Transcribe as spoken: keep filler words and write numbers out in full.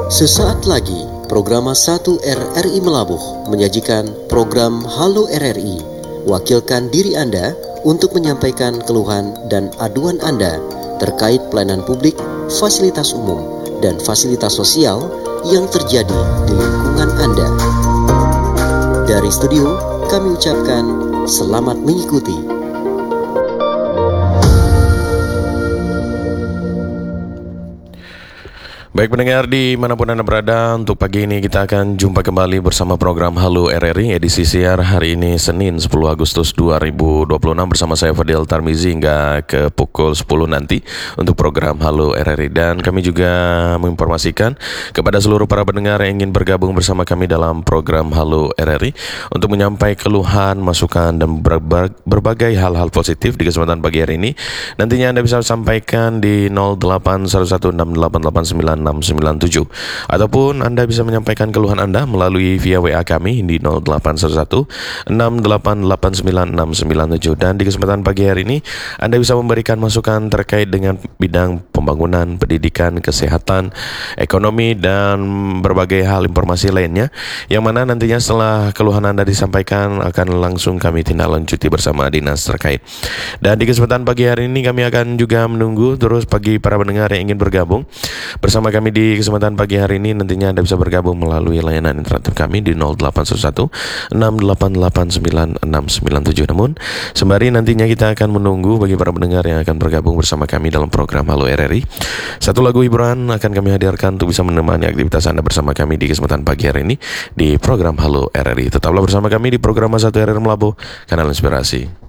Sesaat lagi, Programa satu R R I Melabuh menyajikan program Halo R R I. Wakilkan diri Anda untuk menyampaikan keluhan dan aduan Anda terkait pelayanan publik, fasilitas umum, dan fasilitas sosial yang terjadi di lingkungan Anda. Dari studio, kami ucapkan selamat mengikuti. Baik pendengar dimanapun Anda berada, untuk pagi ini kita akan jumpa kembali bersama program Halo R R I edisi siar hari ini Senin sepuluh Agustus dua ribu dua puluh enam bersama saya Fadil Tarmizi hingga ke pukul sepuluh nanti untuk program Halo R R I. Dan kami juga menginformasikan kepada seluruh para pendengar yang ingin bergabung bersama kami dalam program Halo R R I untuk menyampaikan keluhan, masukan, dan ber- berbagai hal-hal positif di kesempatan pagi hari ini. Nantinya Anda bisa sampaikan di nol delapan satu satu enam delapan delapan sembilan enam sembilan tujuh, ataupun Anda bisa menyampaikan keluhan Anda melalui via W A kami di nol delapan satu satu enam delapan delapan sembilan enam sembilan tujuh. Dan di kesempatan pagi hari ini Anda bisa memberikan masukan terkait dengan bidang pembangunan, pendidikan, kesehatan, ekonomi, dan berbagai hal informasi lainnya, yang mana nantinya setelah keluhan Anda disampaikan akan langsung kami tindak lanjuti bersama dinas terkait. Dan di kesempatan pagi hari ini kami akan juga menunggu terus bagi para pendengar yang ingin bergabung bersama kami di kesempatan pagi hari ini. Nantinya Anda bisa bergabung melalui layanan interaktif kami di nol delapan satu satu enam delapan delapan sembilan enam sembilan tujuh. Namun sembari nantinya kita akan menunggu bagi para pendengar yang akan bergabung bersama kami dalam program Halo R R I, satu lagu hiburan akan kami hadirkan untuk bisa menemani aktivitas Anda bersama kami di kesempatan pagi hari ini di program Halo R R I. Tetaplah bersama kami di program satu R R I Melabuh, kanal inspirasi.